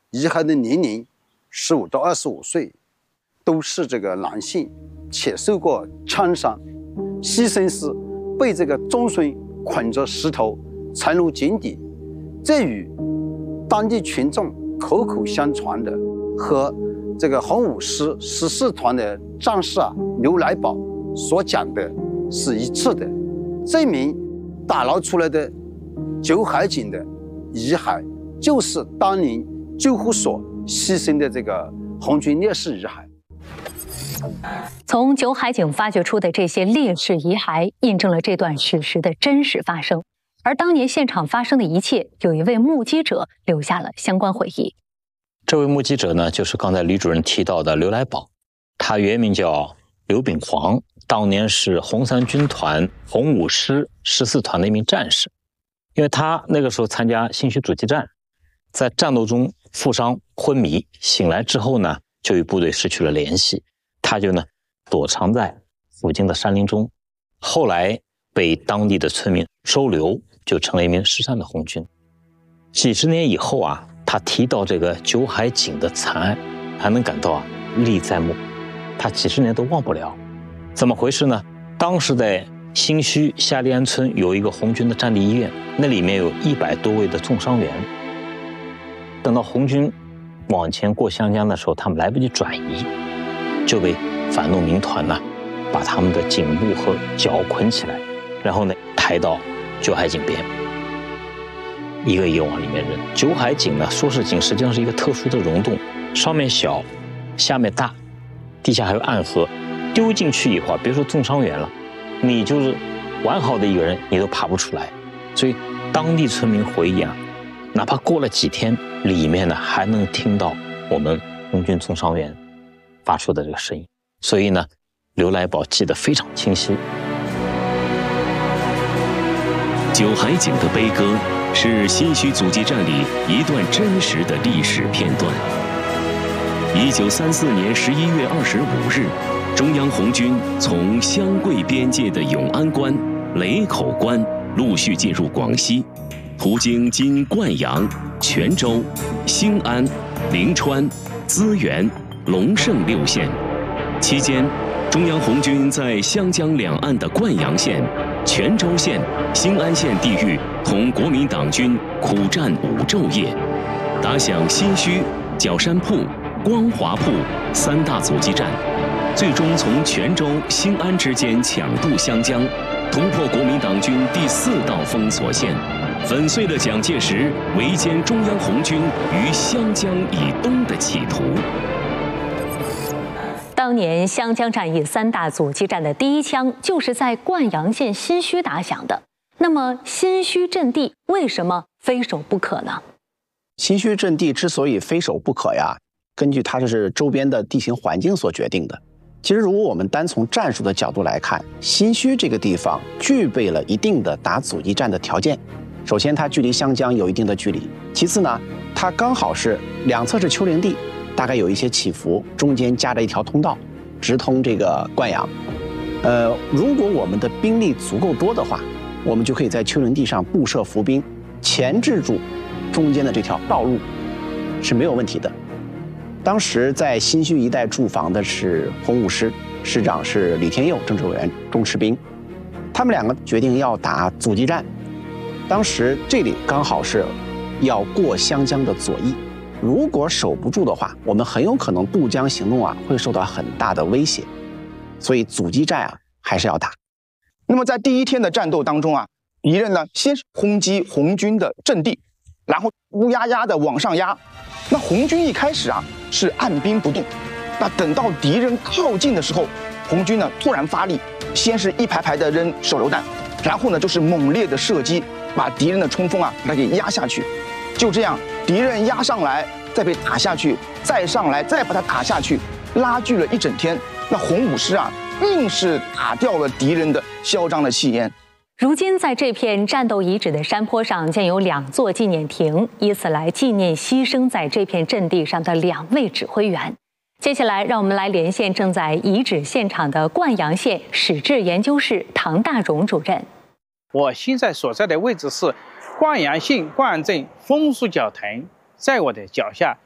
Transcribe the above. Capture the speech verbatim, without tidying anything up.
遗骸的年龄十五到二十五岁，都是这个男性，且受过枪伤，牺牲时被这个中孙捆着石头沉入井底。这与当地群众口口相传的和这个红五师十四团的战士啊刘来宝所讲的是一致的，证明打捞出来的九海井的遗骸就是当年救护所牺牲的这个红军烈士遗骸。 从九海井发掘出的这些烈士遗骸，印证了这段史实的真实发生。而当年现场发生的一切，有一位目击者留下了相关回忆。 这位目击者呢，就是刚才李主任提到的刘来宝，他原名叫刘秉煌，当年是红三军团红五师十四团的一名战士。因为他那个时候参加新圩阻击战，在战斗中负伤昏迷，醒来之后呢，就与部队失去了联系，他就呢躲藏在附近的山林中，后来被当地的村民收留，就成了一名失散的红军。几十年以后啊，他提到这个九海井的惨案，还能感到啊历历在目，他几十年都忘不了。怎么回事呢？当时在新圩夏利安村有一个红军的战地医院，那里面有一百多位的重伤员。等到红军往前过湘江的时候，他们来不及转移，就被反动民团呢把他们的颈部和脚捆起来，然后呢抬到九海井边，一个一个往里面扔。九海井呢，说是井，实际上是一个特殊的溶洞，上面小，下面大，地下还有暗河。丢进去以后啊，别说重伤员了，你就是完好的一个人，你都爬不出来。所以当地村民回忆啊，哪怕过了几天，里面呢还能听到我们红军重伤员发出的这个声音。所以呢，刘来宝记得非常清晰。 九海井的悲歌是新圩阻击战里一段真实的历史片段。一九三四年十一月二十五日，中央红军从湘桂边界的永安关、雷口关陆续进入广西，途经今灌阳、泉州、兴安、临川、资源、龙胜六县。期间，中央红军在湘江两岸的灌阳县、泉州县、兴安县地域同国民党军苦战五昼夜，打响新圩、角山铺、光华铺三大阻击战，最终从泉州、兴安之间抢渡湘江，突破国民党军第四道封锁线，粉碎了蒋介石围歼中央红军于湘江以东的企图。 当年湘江战役三大阻击战的第一枪就是在灌阳县新圩打响的。那么新圩阵地为什么非守不可呢？ 新圩阵地之所以非守不可呀，根据它是周边的地形环境所决定的。其实如果我们单从战术的角度来看，新圩这个地方具备了一定的打阻击战的条件。首先它距离湘江有一定的距离，其次呢，它刚好是两侧是丘陵地，大概有一些起伏，中间夹着一条通道，直通这个灌阳。呃，如果我们的兵力足够多的话，我们就可以在丘陵地上布设伏兵，钳制住中间的这条道路，是没有问题的。当时在新圩一带驻防的是红五师，师长是李天佑，政治委员，钟赤兵。他们两个决定要打阻击战。当时这里刚好是要过湘江的左翼，如果守不住的话，我们很有可能渡江行动啊会受到很大的威胁，所以阻击战啊还是要打。 那么在第一天的战斗当中啊，敌人呢先是轰击红军的阵地，然后乌压压的往上压。那红军一开始啊是按兵不动，那等到敌人靠近的时候，红军呢突然发力，先是一排排的扔手榴弹，然后呢就是猛烈的射击，把敌人的冲锋啊把它给压下去。就这样，敌人压上来，再被打下去，再上来，再把它打下去，拉锯了一整天。那红五师啊，硬是打掉了敌人的嚣张的气焰。 如今，在这片战斗遗址的山坡上，建有两座纪念亭，以此来纪念牺牲在这片阵地上的两位指挥员。接下来，让我们来连线正在遗址现场的灌阳县史志研究室唐大荣主任。 我现在所在的位置是灌阳县灌阳镇枫树脚亭，在我的脚下